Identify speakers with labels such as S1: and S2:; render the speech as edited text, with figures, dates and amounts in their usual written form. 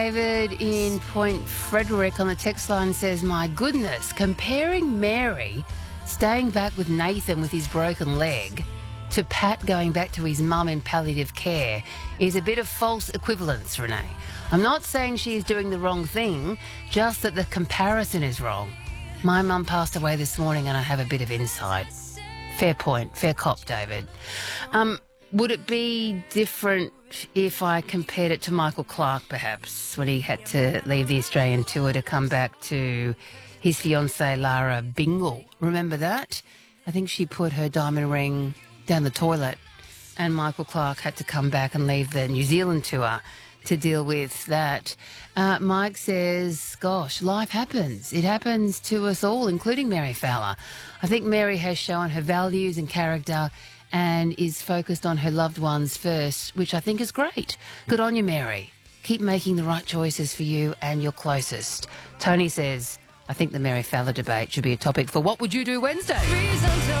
S1: David in Point Frederick on the text line says, my goodness, comparing Mary staying back with Nathan with his broken leg to Pat going back to his mum in palliative care is a bit of false equivalence, Renee. I'm not saying she's doing the wrong thing, just that the comparison is wrong. My mum passed away this morning and I have a bit of insight. Fair point, fair cop, David. Would it be different if I compared it to Michael Clark, perhaps, when he had to leave the Australian tour to come back to his fiancée, Lara Bingle? Remember that? I think she put her diamond ring down the toilet and Michael Clark had to come back and leave the New Zealand tour to deal with that. Mike says, gosh, life happens. It happens to us all, including Mary Fowler. I think Mary has shown her values and character and is focused on her loved ones first, which I think is great. Good on you, Mary. Keep making the right choices for you and your closest. Tony says, I think the Mary Fowler debate should be a topic for What Would You Do Wednesday?